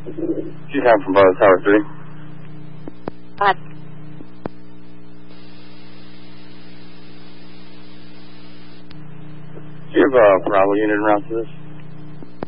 She's having from Buzz, Tower 3. What? Do you have a Bravo unit around to this?